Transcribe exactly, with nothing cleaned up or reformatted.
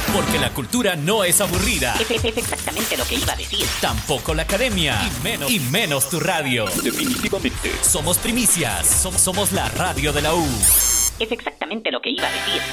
Porque la cultura no es aburrida. Es, es, es exactamente lo que iba a decir. Tampoco la academia. Y menos, y menos tu radio. Definitivamente. Somos primicias. Somos, somos la radio de la U. Es exactamente lo que iba a decir.